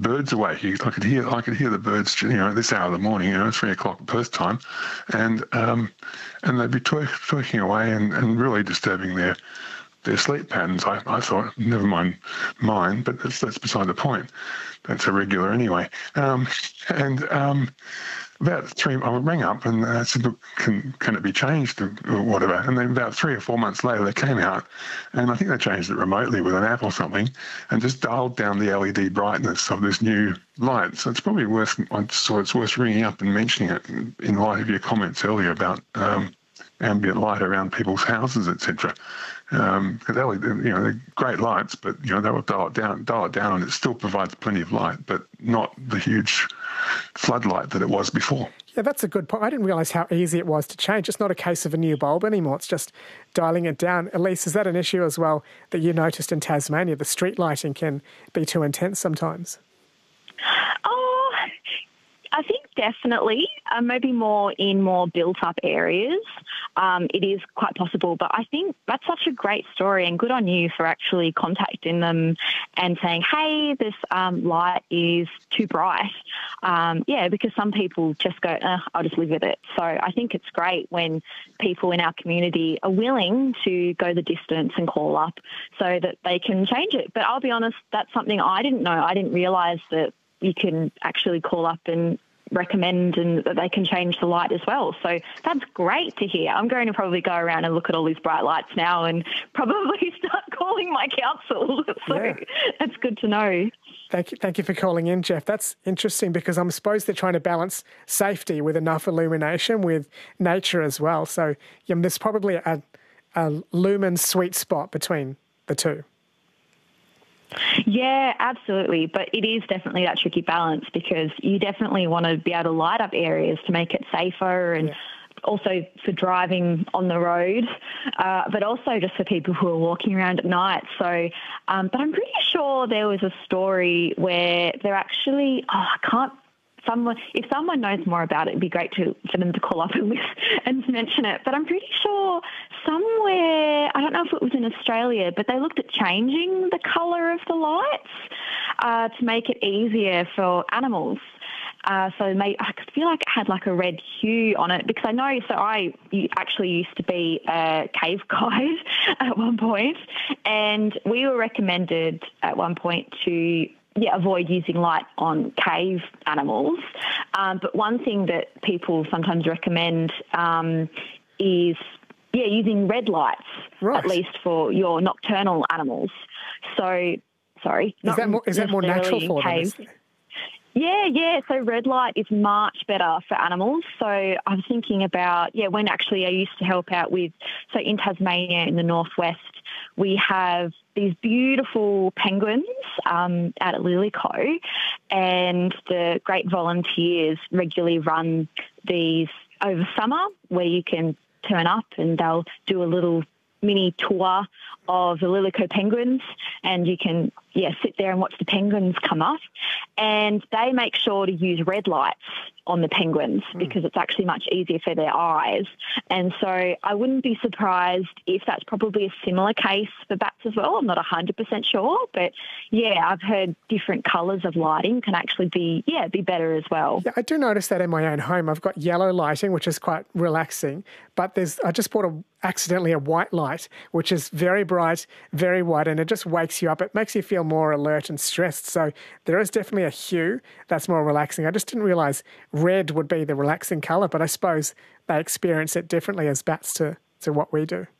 birds awake. I could hear the birds, at this hour of the morning, 3 o'clock Perth time, and they'd be twerking away and really disturbing their sleep patterns. I thought, never mind mine, but that's beside the point. That's irregular anyway. About I rang up and said, look, can it be changed or whatever? And then about 3 or 4 months later, they came out, and I think they changed it remotely with an app or something, and just dialed down the LED brightness of this new light. So it's probably worth ringing up and mentioning it in light of your comments earlier about ambient light around people's houses, etc. Because they're great lights, but they will dial it down, and it still provides plenty of light, but not the huge floodlight that it was before. Yeah, that's a good point. I didn't realise how easy it was to change. It's not a case of a new bulb anymore. It's just dialing it down. Elise, is that an issue as well that you noticed in Tasmania? The street lighting can be too intense sometimes. Oh, I think definitely, maybe more in more built-up areas. It is quite possible, but I think that's such a great story, and good on you for actually contacting them and saying, hey, this light is too bright. Because some people just go, I'll just live with it. So I think it's great when people in our community are willing to go the distance and call up so that they can change it. But I'll be honest, that's something I didn't know. I didn't realise that you can actually call up and recommend and that they can change the light as well. So that's great to hear. I'm going to probably go around and look at all these bright lights now and probably start calling my council. So That's good to know. Thank you for calling in, Jeff. That's interesting because I'm supposed they're trying to balance safety with enough illumination with nature as well. So there's probably a lumen sweet spot between the two. Yeah, absolutely. But it is definitely that tricky balance because you definitely want to be able to light up areas to make it safer and also for driving on the road, but also just for people who are walking around at night. So, but I'm pretty sure there was a story where they're actually, if someone knows more about it, it'd be great for them to call up and mention it. But I'm pretty sure somewhere, I don't know if it was in Australia, but they looked at changing the colour of the lights to make it easier for animals. I feel like it had like a red hue on it because I know, I actually used to be a cave guide at one point, and we were recommended at one point to avoid using light on cave animals. But one thing that people sometimes recommend is using red lights, at least for your nocturnal animals. So, sorry. Is that more natural for them? Yeah. So red light is much better for animals. So I was thinking about, when actually I used to help out with, so in Tasmania in the northwest, we have these beautiful penguins out at Lillico, and the great volunteers regularly run these over summer where you can turn up and they'll do a little mini tour of the Lillico penguins, and you can sit there and watch the penguins come up. And they make sure to use red lights on the penguins because it's actually much easier for their eyes. And so I wouldn't be surprised if that's probably a similar case for bats as well. I'm not 100% sure, but I've heard different colours of lighting can actually be better as well. Yeah, I do notice that in my own home. I've got yellow lighting, which is quite relaxing, but I just bought accidentally a white light, which is very bright, very white, and it just wakes you up. It makes you feel more alert and stressed. So there is definitely a hue that's more relaxing. I just didn't realise red would be the relaxing colour, but I suppose they experience it differently as bats to what we do.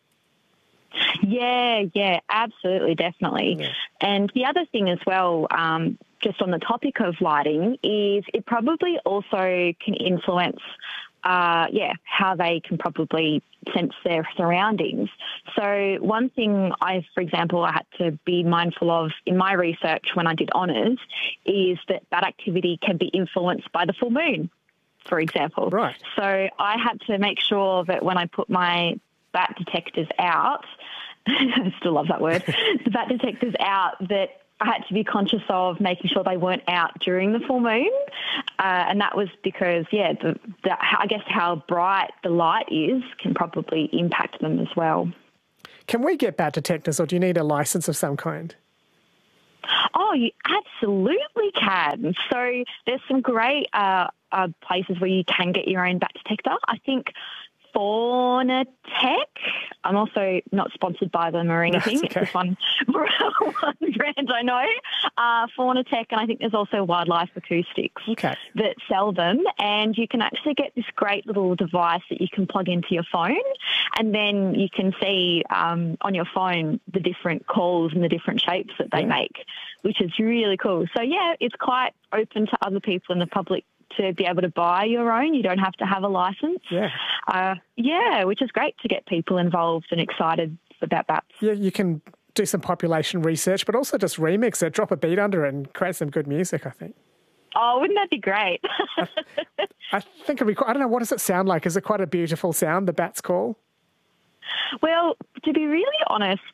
Yeah, absolutely, definitely. Yeah. And the other thing as well, just on the topic of lighting, is it probably also can influence how they can probably sense their surroundings. So one thing for example, I had to be mindful of in my research when I did honours is that bat activity can be influenced by the full moon, for example. Right. So I had to make sure that when I put my bat detectors out, I still love that word, the bat detectors out, that I had to be conscious of making sure they weren't out during the full moon. And that was because, I guess how bright the light is can probably impact them as well. Can we get bat detectors, or do you need a licence of some kind? Oh, you absolutely can. So there's some great places where you can get your own bat detector. I think Fauna Tech. I'm also not sponsored by them or anything. Okay. It's just one brand I know. Fauna Tech, and I think there's also Wildlife Acoustics that sell them. And you can actually get this great little device that you can plug into your phone, and then you can see on your phone the different calls and the different shapes that they make, which is really cool. So, yeah, it's quite open to other people in the public to be able to buy your own. You don't have to have a license. Which is great to get people involved and excited about bats. Yeah, you can do some population research, but also just remix it, drop a beat under it and create some good music, I think. Oh, wouldn't that be great? I think it'd be cool. I don't know, what does it sound like? Is it quite a beautiful sound, the bat's call? Well, to be really honest,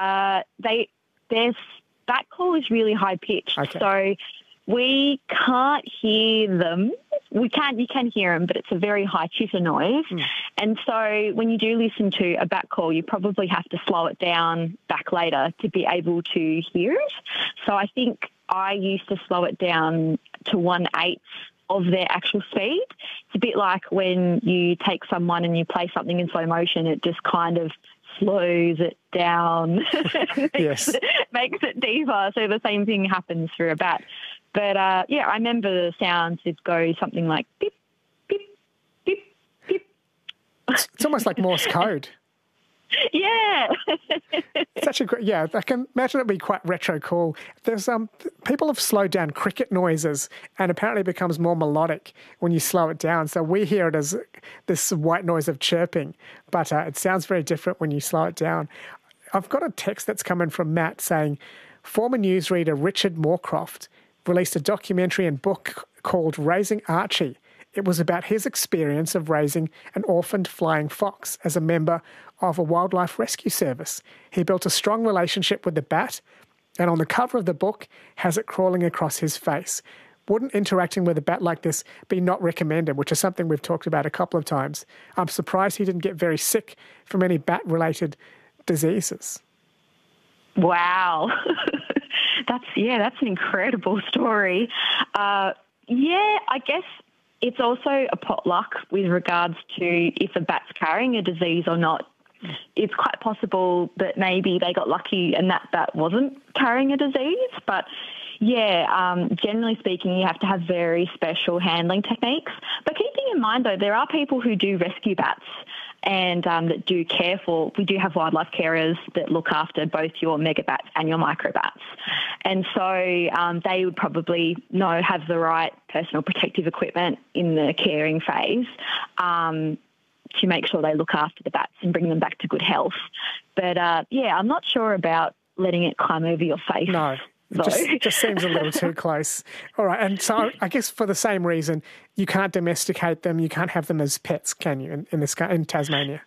their bat call is really high-pitched. Okay. So we can't hear them. You can hear them, but it's a very high chitter noise. And so when you do listen to a bat call, you probably have to slow it down back later to be able to hear it. So I think I used to slow it down to 1/8 of their actual speed. It's a bit like when you take someone and you play something in slow motion, it just kind of slows it down, makes it deeper. So the same thing happens for a bat. But, I remember the sounds would go something like beep, beep, beep, beep. It's almost like Morse code. Yeah. It's actually great. Yeah, I can imagine it'd be quite retro cool. There's people have slowed down cricket noises, and apparently it becomes more melodic when you slow it down. So we hear it as this white noise of chirping, but it sounds very different when you slow it down. I've got a text that's come in from Matt saying, former newsreader Richard Moorcroft released a documentary and book called Raising Archie. It was about his experience of raising an orphaned flying fox as a member of a wildlife rescue service. He built a strong relationship with the bat, and on the cover of the book has it crawling across his face. Wouldn't interacting with a bat like this be not recommended, which is something we've talked about a couple of times? I'm surprised he didn't get very sick from any bat-related diseases. Wow. That's an incredible story. I guess it's also a potluck with regards to if a bat's carrying a disease or not. It's quite possible that maybe they got lucky and that bat wasn't carrying a disease. But, generally speaking, you have to have very special handling techniques. But keeping in mind, though, there are people who do rescue bats and that do care for. We do have wildlife carers that look after both your megabats and your microbats. And so they would probably have the right personal protective equipment in the caring phase to make sure they look after the bats and bring them back to good health. But, I'm not sure about letting it climb over your face. No. It just seems a little too close. All right, and so I guess for the same reason, you can't domesticate them, you can't have them as pets, can you, in Tasmania?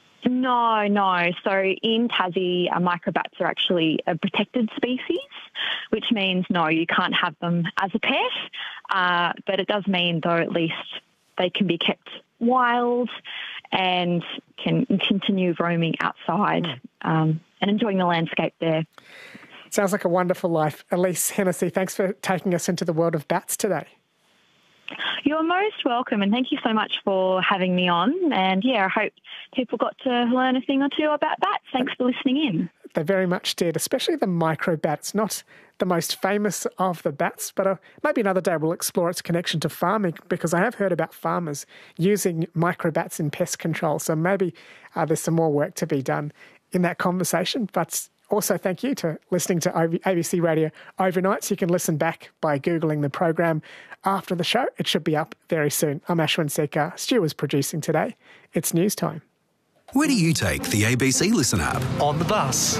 No. So in Tassie, microbats are actually a protected species, which means, no, you can't have them as a pet. But it does mean, though, at least they can be kept wild and can continue roaming outside and enjoying the landscape there. Sounds like a wonderful life. Elise Hennessy, thanks for taking us into the world of bats today. You're most welcome, and thank you so much for having me on. And, I hope people got to learn a thing or two about bats. Thanks for listening in. They very much did, especially the microbat. It's not the most famous of the bats, but maybe another day we'll explore its connection to farming, because I have heard about farmers using microbats in pest control. So maybe there's some more work to be done in that conversation. But also, thank you to listening to ABC Radio Overnights. You can listen back by Googling the program after the show. It should be up very soon. I'm Ashwin Sekar. Stu was producing today. It's news time. Where do you take the ABC Listen app? On the bus.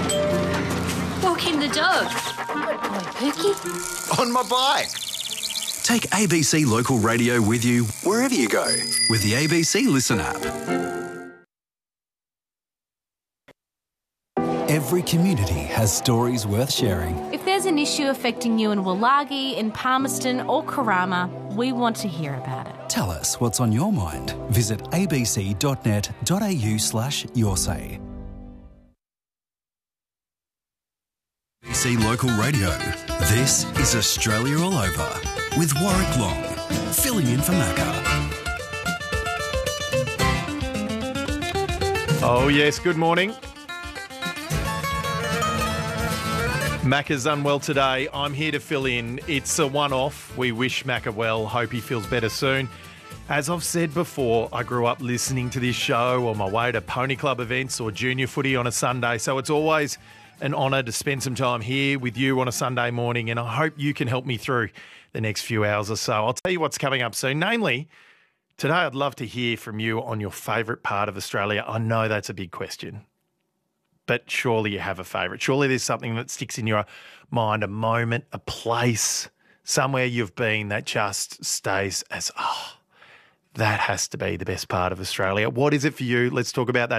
Walking the dog. Good boy, Pookie. On my bike. Take ABC Local Radio with you wherever you go with the ABC Listen app. Every community has stories worth sharing. If there's an issue affecting you in Wallagi, in Palmerston or Karama, we want to hear about it. Tell us what's on your mind. Visit abc.net.au/yoursay. ABC Local Radio. This is Australia All Over with Warwick Long, filling in for Macca. Oh yes, good morning. Macca's unwell today. I'm here to fill in. It's a one-off. We wish Macca well. Hope he feels better soon. As I've said before, I grew up listening to this show on my way to pony club events or junior footy on a Sunday, so it's always an honour to spend some time here with you on a Sunday morning, and I hope you can help me through the next few hours or so. I'll tell you what's coming up soon. Namely, today I'd love to hear from you on your favourite part of Australia. I know that's a big question, but surely you have a favourite. Surely there's something that sticks in your mind, a moment, a place, somewhere you've been that just stays as, that has to be the best part of Australia. What is it for you? Let's talk about that.